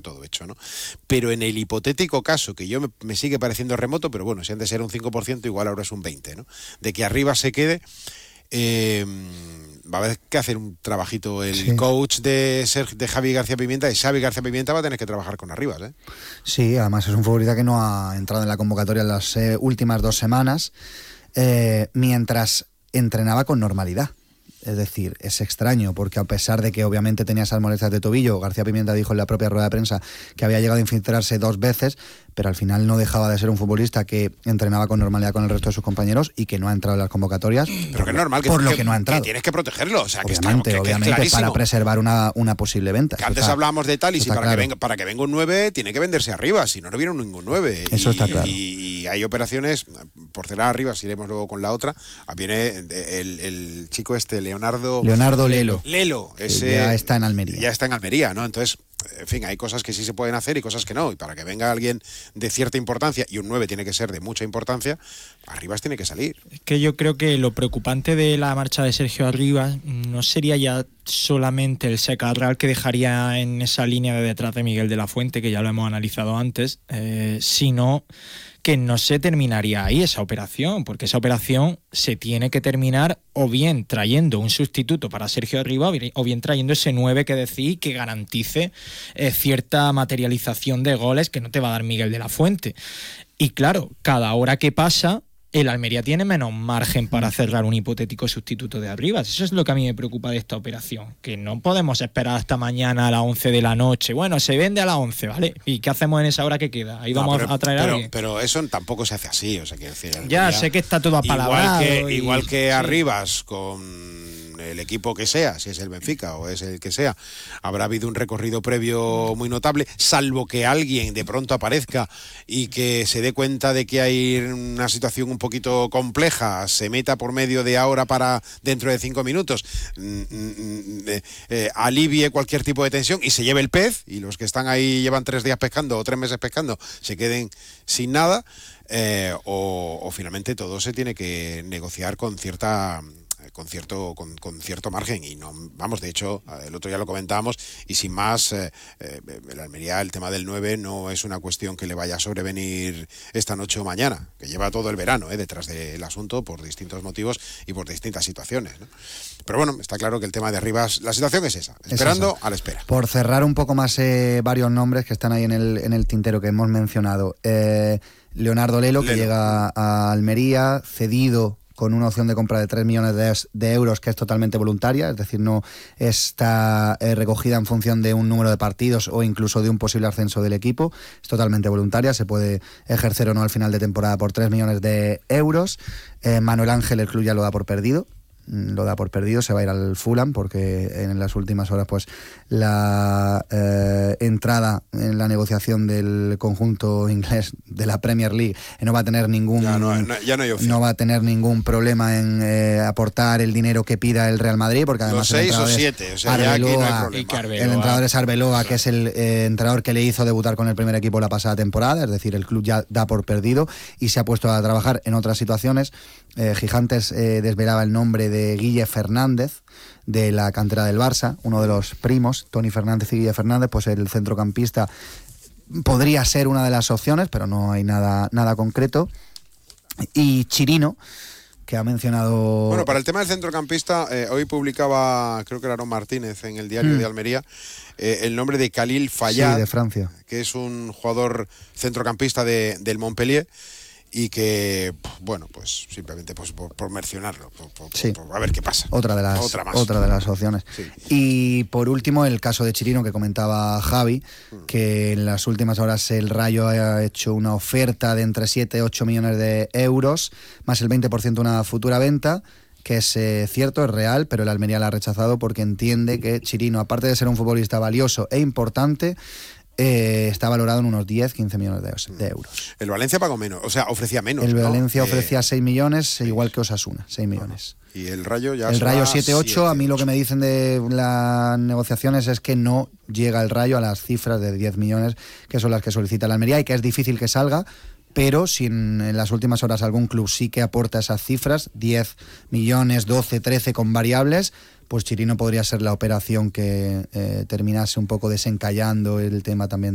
todo hecho, ¿no? Pero en el hipotético caso, que yo me sigue pareciendo remoto, pero bueno, si han de ser un 5%, igual ahora es un 20%, ¿no? De que arriba se quede, va a haber que hacer un trabajito. El coach de Javi García Pimienta, y Xavi García Pimienta, va a tener que trabajar con Arribas, ¿eh? Sí, además es un futbolista que no ha entrado en la convocatoria en las últimas 2 semanas, mientras entrenaba con normalidad. Es decir, es extraño porque a pesar de que obviamente tenía esas molestias de tobillo, García Pimienta dijo en la propia rueda de prensa que había llegado a infiltrarse 2 veces, pero al final no dejaba de ser un futbolista que entrenaba con normalidad con el resto de sus compañeros y que no ha entrado en las convocatorias. Pero que es normal, por lo que no ha entrado. Que tienes que protegerlo, o sea, obviamente, que para preservar una posible venta. Que antes hablábamos de Talis y para que venga un 9 tiene que venderse arriba, si no, no viene ningún 9. Eso está claro. Y hay operaciones, por cerrar arriba, si iremos luego con la otra, viene el chico Leonardo Lelo. Ese ya está en Almería. Ya está en Almería, ¿no? Entonces, en fin, hay cosas que sí se pueden hacer y cosas que no. Y para que venga alguien de cierta importancia, y un 9 tiene que ser de mucha importancia, Arribas tiene que salir. Es que yo creo que lo preocupante de la marcha de Sergio Arribas no sería ya solamente el Secarral, que dejaría en esa línea de detrás de Miguel de la Fuente, que ya lo hemos analizado antes, sino que no se terminaría ahí esa operación, porque esa operación se tiene que terminar o bien trayendo un sustituto para Sergio Arribas o bien trayendo ese 9 que decís que garantice cierta materialización de goles que no te va a dar Miguel de la Fuente. Y claro, cada hora que pasa, el Almería tiene menos margen para cerrar un hipotético sustituto de Arribas. Eso es lo que a mí me preocupa de esta operación, que no podemos esperar hasta mañana a las 11 de la noche. Bueno, se vende a las 11, ¿vale? ¿Y qué hacemos en esa hora que queda? Ahí vamos a traer a alguien. Pero eso tampoco se hace así, o sea, quiero decir, ya sé que está todo apalabrado. Igual que Arribas, con el equipo que sea, si es el Benfica o es el que sea, habrá habido un recorrido previo muy notable, salvo que alguien de pronto aparezca y que se dé cuenta de que hay una situación un poquito compleja, se meta por medio de ahora para dentro de 5 minutos, alivie cualquier tipo de tensión y se lleve el pez, y los que están ahí llevan 3 días pescando o 3 meses pescando se queden sin nada, o finalmente todo se tiene que negociar con cierto margen. Y no, vamos, de hecho, el otro día lo comentábamos, y sin más, el Almería, el tema del 9 no es una cuestión que le vaya a sobrevenir esta noche o mañana, que lleva todo el verano detrás del asunto por distintos motivos y por distintas situaciones, ¿no? Pero bueno, está claro que el tema de Arribas, la situación es esa, esperando a la espera. Por cerrar un poco más varios nombres que están ahí en el tintero que hemos mencionado, Leonardo Lelo, que llega a Almería, cedido con una opción de compra de 3 millones de euros, que es totalmente voluntaria, es decir, no está recogida en función de un número de partidos o incluso de un posible ascenso del equipo, es totalmente voluntaria, se puede ejercer o no al final de temporada por 3 millones de euros. Manuel Ángel, el club ya lo da por perdido, se va a ir al Fulham, porque en las últimas horas pues la entrada en la negociación del conjunto inglés de la Premier League no va a tener ningún no va a tener ningún problema en aportar el dinero que pida el Real Madrid, porque además los 6 o 7, o sea, ya aquí no hay problema. El entrenador es Arbeloa, que es el entrenador que le hizo debutar con el primer equipo la pasada temporada, es decir, el club ya da por perdido y se ha puesto a trabajar en otras situaciones. Gigantes desvelaba el nombre de Guille Fernández, de la cantera del Barça, uno de los primos, Toni Fernández y Guille Fernández, pues el centrocampista podría ser una de las opciones, pero no hay nada concreto. Y Chirino, que ha mencionado... Bueno, para el tema del centrocampista, hoy publicaba, creo que era Aaron Martínez en el diario de Almería, el nombre de Khalil Fayad, sí, de Francia, que es un jugador centrocampista del Montpellier, y que, bueno, pues simplemente pues por mencionarlo, por a ver qué pasa. Otra de las opciones. Sí. Y por último, el caso de Chirino, que comentaba Javi, que en las últimas horas el Rayo ha hecho una oferta de entre 7 y 8 millones de euros, más el 20% de una futura venta, que es cierto, es real, pero el Almería la ha rechazado porque entiende que Chirino, aparte de ser un futbolista valioso e importante, está valorado en unos 10-15 millones de euros. El Valencia pagó menos, o sea, ofrecía menos. El Valencia ofrecía 6 millones, igual que Osasuna, 6 millones. Y el Rayo ya... El Rayo 7-8, a mí lo que me dicen de las negociaciones es que no llega el Rayo a las cifras de 10 millones, que son las que solicita la Almería, y que es difícil que salga, pero si en las últimas horas algún club sí que aporta esas cifras, 10 millones, 12, 13 con variables, pues Chirino podría ser la operación que terminase un poco desencallando el tema también